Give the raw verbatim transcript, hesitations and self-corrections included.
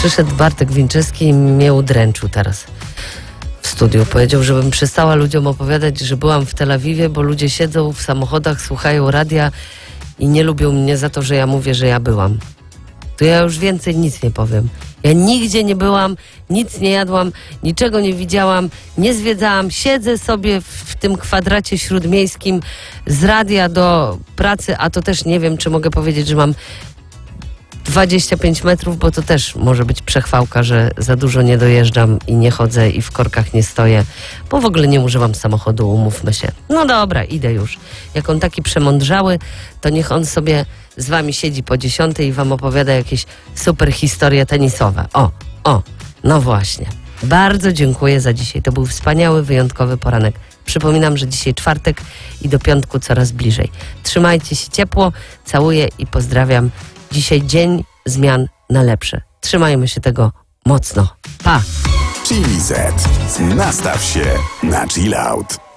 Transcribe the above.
Przyszedł Bartek Winczewski i mnie udręczył teraz w studiu. Powiedział, żebym przestała ludziom opowiadać, że byłam w Tel Awiwie, bo ludzie siedzą w samochodach, słuchają radia i nie lubią mnie za to, że ja mówię, że ja byłam. To ja już więcej nic nie powiem. Ja nigdzie nie byłam, nic nie jadłam, niczego nie widziałam, nie zwiedzałam. Siedzę sobie w, w tym kwadracie śródmiejskim z radia do pracy, a to też nie wiem, czy mogę powiedzieć, że mam dwadzieścia pięć metrów, bo to też może być przechwałka, że za dużo nie dojeżdżam i nie chodzę i w korkach nie stoję, bo w ogóle nie używam samochodu, umówmy się. No dobra, idę już. Jak on taki przemądrzały, to niech on sobie z wami siedzi po dziesiątej i wam opowiada jakieś super historie tenisowe. O, o, no właśnie. Bardzo dziękuję za dzisiaj. To był wspaniały, wyjątkowy poranek. Przypominam, że dzisiaj czwartek i do piątku coraz bliżej. Trzymajcie się ciepło, całuję i pozdrawiam. Dzisiaj dzień zmian na lepsze. Trzymajmy się tego mocno. Pa! Chili Z. Nastaw się na chill out.